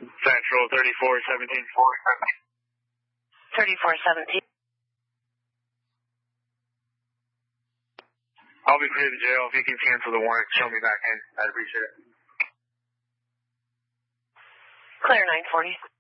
Central 3417. 3417. I'll be clear to jail. If you can cancel the warrant, show me back in. I'd appreciate it. Clear 940.